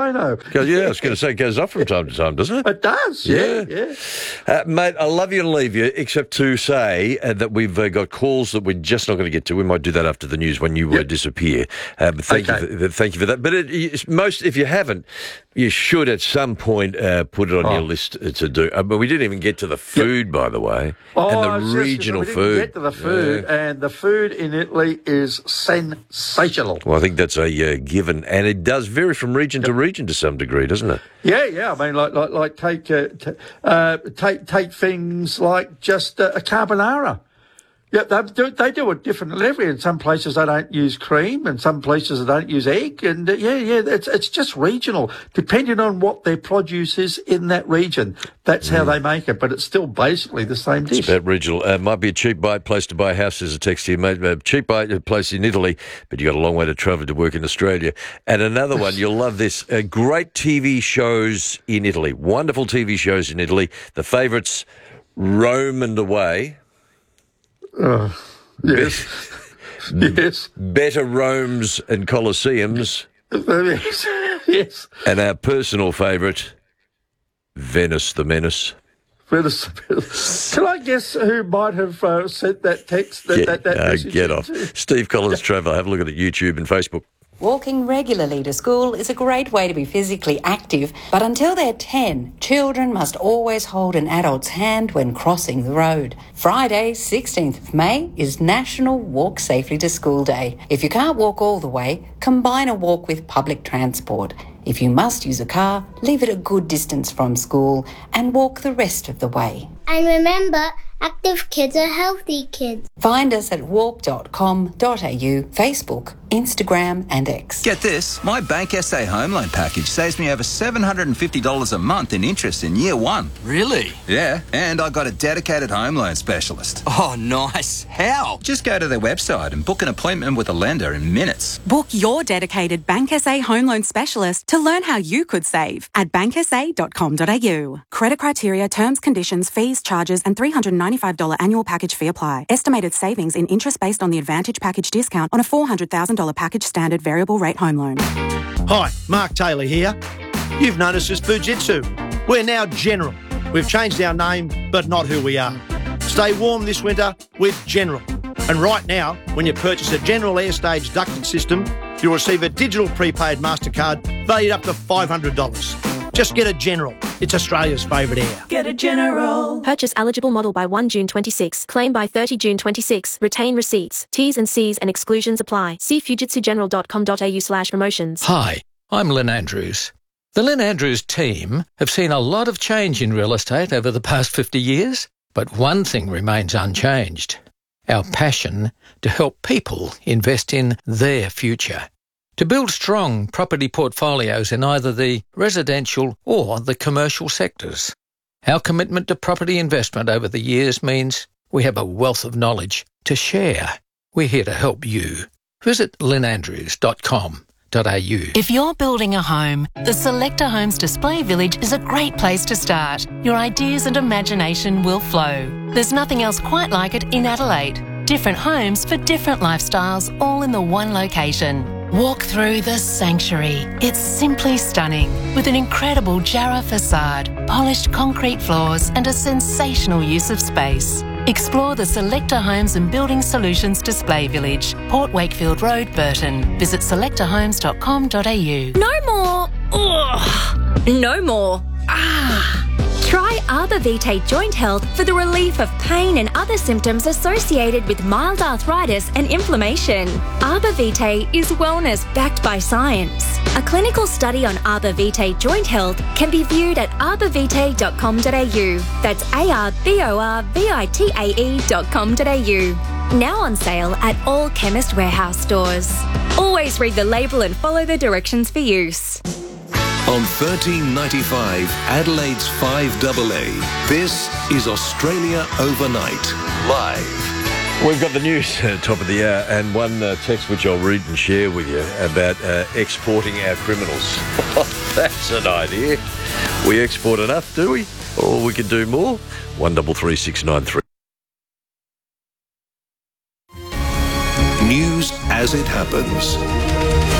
Rhino. I was going to say it goes up from time to time, doesn't it? It does, yeah. Mate, I love you and leave you, except to say that we've got calls that we're just not going to get to. We might do that after the news when you disappear. But thank you for that. But if you haven't, you should at some point put it on your list to do. But we didn't even get to the food, by the way, and the regional food. We didn't get to the food, and the food in Italy is sensational. Well, I think that's a given, and it does vary from region to region to some degree, doesn't it? Yeah. I mean, like take things like just a carbonara. Yeah, they do it differently everywhere. In some places they don't use cream, and some places they don't use egg, and it's just regional, depending on what their produce is in that region. That's how they make it, but it's still basically the same dish. It's about regional. Might be a cheap place to buy a house. There's a text here, mate. Cheap place in Italy, but you got a long way to travel to work in Australia. And another one, you'll love this. Great TV shows in Italy. Wonderful TV shows in Italy. The favourites, Rome and Away. Yes. Yes. Better Romes and Colosseums. Yes. And our personal favourite, Venice the Menace. Venice. Can I guess who might have sent that text? Get off. Steve Collins Travel. Have a look at it, YouTube and Facebook. Walking regularly to school is a great way to be physically active, but until they're 10, children must always hold an adult's hand when crossing the road. Friday, 16th of May, is National Walk Safely to School Day. If you can't walk all the way, combine a walk with public transport. If you must use a car, leave it a good distance from school and walk the rest of the way. And remember, active kids are healthy kids. Find us at walk.com.au, Facebook, Instagram and X. Get this, my Bank SA home loan package saves me over $750 a month in interest in year one. Really? Yeah, and I got a dedicated home loan specialist. Oh, nice. How? Just go to their website and book an appointment with a lender in minutes. Book your dedicated Bank SA home loan specialist to learn how you could save at banksa.com.au. Credit criteria, terms, conditions, fees, charges and $395 annual package fee apply. Estimated savings in interest based on the Advantage package discount on a $400,000 package standard variable rate home loan. Hi, Mark Taylor here. You've known us as Fujitsu. We're now General. We've changed our name, but not who we are. Stay warm this winter with General. And right now, when you purchase a General Airstage ducted system, you'll receive a digital prepaid MasterCard valued up to $500. Just get a General. It's Australia's favourite air. Get a General. Purchase eligible model by 1 June 26. Claim by 30 June 26. Retain receipts. T's and C's and exclusions apply. See fujitsugeneral.com.au/promotions. Hi, I'm Lynn Andrews. The Lynn Andrews team have seen a lot of change in real estate over the past 50 years, but one thing remains unchanged: our passion to help people invest in their future. To build strong property portfolios in either the residential or the commercial sectors. Our commitment to property investment over the years means we have a wealth of knowledge to share. We're here to help you. Visit lynnandrews.com.au. If you're building a home, the Selector Homes Display Village is a great place to start. Your ideas and imagination will flow. There's nothing else quite like it in Adelaide. Different homes for different lifestyles, all in the one location. Walk through the sanctuary. It's simply stunning, with an incredible Jarrah facade, polished concrete floors and a sensational use of space. Explore the Selector Homes and Building Solutions Display Village, Port Wakefield Road, Burton. Visit selectorhomes.com.au. No more. Ugh. No more. Try Arbor Vitae Joint Health for the relief of pain and other symptoms associated with mild arthritis and inflammation. Arbor Vitae is vitae backed by science. A clinical study on Arbor Vitae Joint Health can be viewed at arborvitae.com.au. That's ARBORVITAE.com.au. Now on sale at all Chemist Warehouse stores. Always read the label and follow the directions for use. On 1395, Adelaide's 5AA, this is Australia Overnight, live. We've got the news at top of the hour, and one text which I'll read and share with you about exporting our criminals. That's an idea. We export enough, do we? Or we can do more? 133693. News as it happens.